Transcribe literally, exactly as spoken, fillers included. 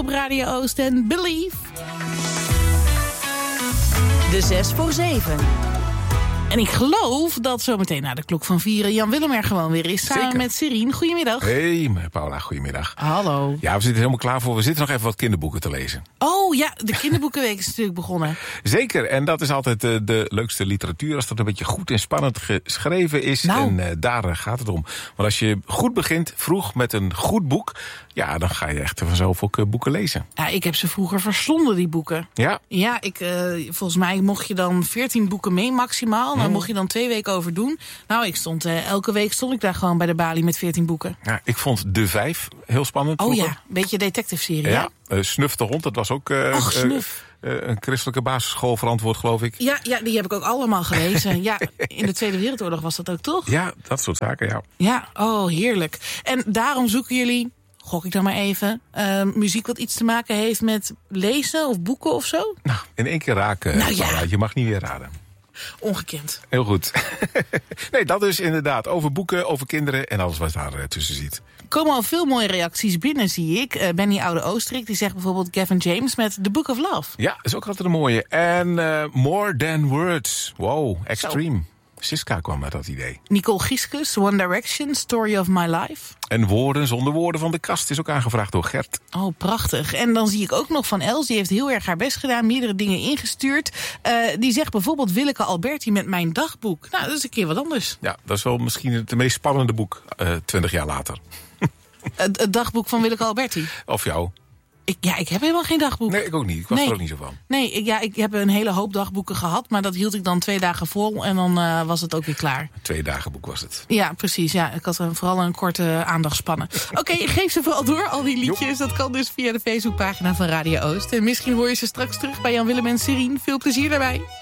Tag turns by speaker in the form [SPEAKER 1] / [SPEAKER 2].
[SPEAKER 1] Op Radio Oost en Believe. De zes voor zeven. En ik geloof dat zometeen na de klok van vieren Jan Willem er gewoon weer is. Samen
[SPEAKER 2] Zeker.
[SPEAKER 1] met Serien. Goedemiddag.
[SPEAKER 2] Hey, Paula, goedemiddag.
[SPEAKER 1] Hallo.
[SPEAKER 2] Ja, we zitten helemaal klaar voor. We zitten nog even wat kinderboeken te lezen.
[SPEAKER 1] Oh ja, de kinderboekenweek is natuurlijk begonnen.
[SPEAKER 2] Zeker, en dat is altijd uh, de leukste literatuur als dat een beetje goed en spannend geschreven is.
[SPEAKER 1] Nou.
[SPEAKER 2] En uh, daar uh, gaat het om. Want als je goed begint, vroeg met een goed boek, ja, dan ga je echt vanzelf ook uh, boeken lezen.
[SPEAKER 1] Ja, ik heb ze vroeger verslonden, die boeken.
[SPEAKER 2] Ja?
[SPEAKER 1] Ja, ik, uh, volgens mij mocht je dan veertien boeken mee maximaal. Daar mocht je dan twee weken over doen. Nou, ik stond uh, elke week stond ik daar gewoon bij de balie met veertien boeken.
[SPEAKER 2] Ja, ik vond De Vijf heel spannend.
[SPEAKER 1] Oh
[SPEAKER 2] vroeger.
[SPEAKER 1] ja, een beetje detective-serie,
[SPEAKER 2] Ja, uh, Snuf de Hond, dat was ook uh,
[SPEAKER 1] Och, Snuf.
[SPEAKER 2] Uh, uh, een christelijke basisschool verantwoord, geloof ik.
[SPEAKER 1] Ja, ja, die heb ik ook allemaal gelezen. Ja, in de Tweede Wereldoorlog was dat ook, toch?
[SPEAKER 2] Ja, dat soort zaken, ja.
[SPEAKER 1] Ja, oh, heerlijk. En daarom zoeken jullie, gok ik dan maar even, uh, muziek wat iets te maken heeft met lezen of boeken of zo?
[SPEAKER 2] Nou, in één keer raken.
[SPEAKER 1] Nou ja.
[SPEAKER 2] Paula, je mag niet weer raden.
[SPEAKER 1] Ongekend.
[SPEAKER 2] Heel goed. Nee, dat is inderdaad over boeken, over kinderen en alles wat daar uh, tussen zit.
[SPEAKER 1] Er komen al veel mooie reacties binnen, zie ik. Uh, Benny Oude Oosterik, die zegt bijvoorbeeld Gavin James met The Book of Love.
[SPEAKER 2] Ja, dat is ook altijd een mooie. En uh, More Than Words. Wow, extreme. Zo. Siska kwam met dat idee.
[SPEAKER 1] Nicole Gieskes, One Direction, Story of My Life.
[SPEAKER 2] En Woorden zonder woorden van de kast is ook aangevraagd door Gert.
[SPEAKER 1] Oh, prachtig. En dan zie ik ook nog van Els, die heeft heel erg haar best gedaan, meerdere dingen ingestuurd. Uh, die zegt bijvoorbeeld Willeke Alberti met Mijn Dagboek. Nou, dat is een keer wat anders.
[SPEAKER 2] Ja, dat is wel misschien het meest spannende boek, uh, twintig jaar later.
[SPEAKER 1] Het, het dagboek van Willeke Alberti.
[SPEAKER 2] Of jou?
[SPEAKER 1] Ik, ja, ik heb helemaal geen dagboek.
[SPEAKER 2] Nee, ik ook niet. Ik was
[SPEAKER 1] nee.
[SPEAKER 2] er ook niet zo van.
[SPEAKER 1] Nee, ik, ja, ik heb een hele hoop dagboeken gehad, maar dat hield ik dan twee dagen vol en dan uh, was het ook weer klaar.
[SPEAKER 2] Twee dagen boek was het.
[SPEAKER 1] Ja, precies. Ja, ik had uh, vooral een korte aandachtspannen. Oké, okay, geef ze vooral door, al die liedjes. Dat kan dus via de Facebookpagina van Radio Oost. En misschien hoor je ze straks terug bij Jan Willem en Serien. Veel plezier daarbij.